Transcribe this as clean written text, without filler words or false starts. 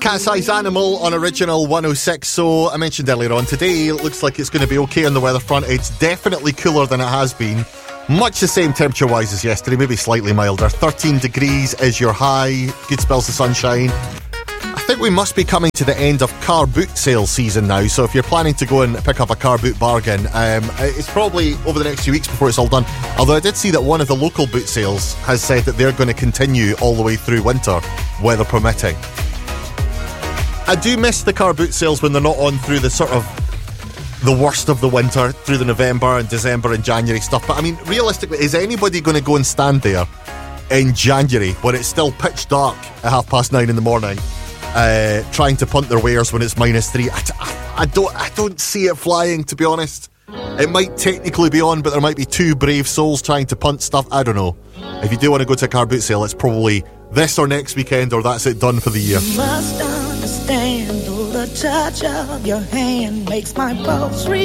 Cat-Size Animal on Original 106. So I mentioned earlier on, today it looks like it's going to be okay on the weather front. It's definitely cooler than it has been. Much the same temperature-wise as yesterday, maybe slightly milder. 13 degrees is your high. Good spells of sunshine. I think we must be coming to the end of car boot sale season now, so if you're planning to go and pick up a car boot bargain, it's probably over the next few weeks before it's all done. Although I did see that one of the local boot sales has said that they're going to continue all the way through winter, weather permitting. I do miss the car boot sales when they're not on through the sort of the worst of the winter, through the November and December and January stuff. But I mean, realistically, is anybody going to go and stand there in January when it's still pitch dark at 9:30 in the morning, trying to punt their wares when it's -3? I don't see it flying, to be honest. It might technically be on, but there might be two brave souls trying to punt stuff. I don't know. If you do want to go to a car boot sale, it's probably this or next weekend, or that's it, done for the year. You must understand, oh, the touch of your hand makes my pulse